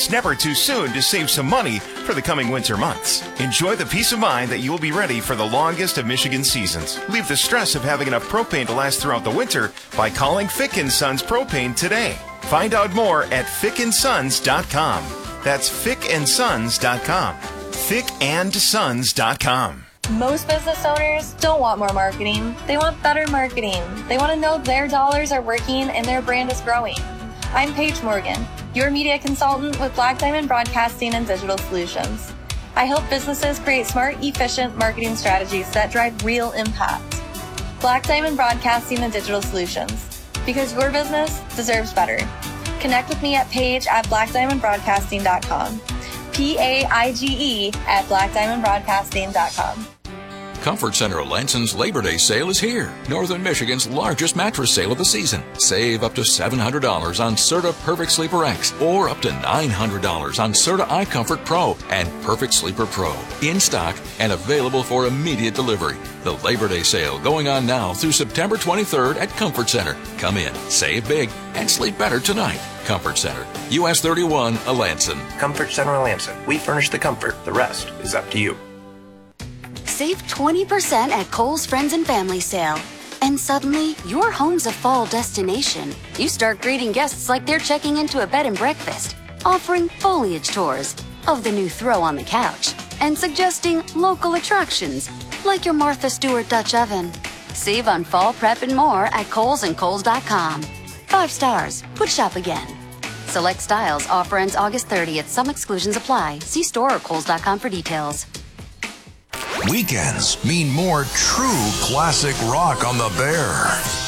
It's never too soon to save some money for the coming winter months. Enjoy the peace of mind that you will be ready for the longest of Michigan seasons. Leave the stress of having enough propane to last throughout the winter by calling Fick & Sons Propane today. Find out more at fickandsons.com. That's fickandsons.com. fickandsons.com. Most business owners don't want more marketing. They want better marketing. They want to know their dollars are working and their brand is growing. I'm Paige Morgan, your media consultant with Black Diamond Broadcasting and Digital Solutions. I help businesses create smart, efficient marketing strategies that drive real impact. Black Diamond Broadcasting and Digital Solutions, because your business deserves better. Connect with me at paige@blackdiamondbroadcasting.com. PAIGE@blackdiamondbroadcasting.com. Comfort Center of Lansing's Labor Day sale is here. Northern Michigan's largest mattress sale of the season. Save up to $700 on Serta Perfect Sleeper X or up to $900 on Serta iComfort Pro and Perfect Sleeper Pro. In stock and available for immediate delivery. The Labor Day sale going on now through September 23rd at Comfort Center. Come in, save big, and sleep better tonight. Comfort Center, US 31, Lansing. Comfort Center, Lansing. We furnish the comfort. The rest is up to you. Save 20% at Kohl's Friends and Family Sale. And suddenly, your home's a fall destination. You start greeting guests like they're checking into a bed and breakfast, offering foliage tours of the new throw on the couch, and suggesting local attractions like your Martha Stewart Dutch oven. Save on fall prep and more at Kohl's and Kohls.com. 5 stars. Put shop again. Select styles. Offer ends August 30th. Some exclusions apply. See store or Kohls.com for details. Weekends mean more true classic rock on the Bear.